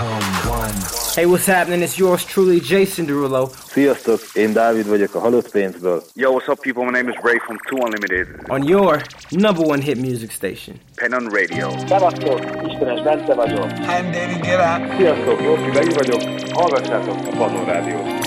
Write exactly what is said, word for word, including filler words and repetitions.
Hey, what's happening? It's yours truly, Jason Derulo. Sziasztok, én Dávid vagyok a Halott Pénzből. Yo, what's up, people? My name is Ray from Two Unlimited. On your number one hit music station. Pennon Radio. Szevasztok, Istenes Bence vagyok. I'm David Guetta. Sziasztok, Rossi Begi vagyok. Hallgassátok a Pannon Rádiót.